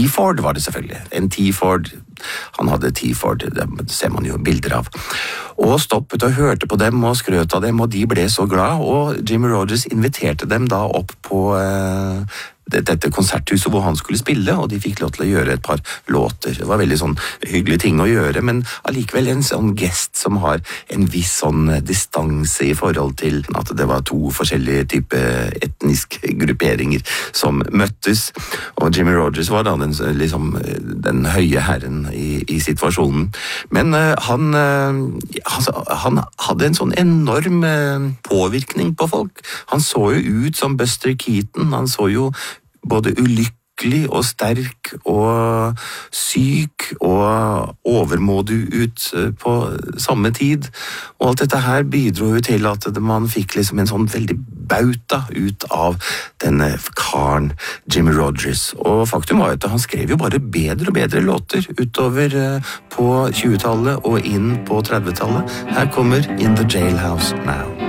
T-Ford var det selvfølgelig. En T-Ford, han hadde T-Ford, det ser man jo bilder av. Og stoppet og hørte på dem og skrøt av dem, og de ble så glad, og Jimmy Rogers inviterte dem da opp på dette konserthuset hvor han skulle spille, og de fikk lov til å gjøre et par låter. Det var veldig sånn hyggelige ting å gjøre, men allikevel en sånn gest som har en viss sånn distanse i forhold til at det var to forskjellige typer etniske grupperinger som møttes, og Jimmy Rogers var da den høye herren i situasjonen. Men han hadde en sånn enorm påvirkning på folk. Han så jo ut som Buster Keaton, han så jo både ulykkelig og sterk og syk og overmådig ut på samme tid. Og alt dette her bidro jo til at man fikk liksom en sånn veldig bauta ut av denne karen Jimmy Rogers. Og faktum var at han skrev jo bare bedre og bedre låter utover på 20-tallet og inn på 30-tallet. Her kommer In the Jailhouse Now.